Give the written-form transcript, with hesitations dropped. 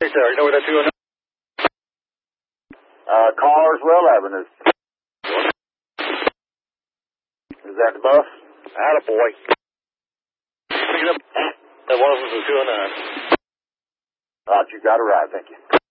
Hey, sir, you know where that 209? Carswell Avenue. Is that the bus? Attaboy. Picking up that one of them from 209. You got it right, thank you.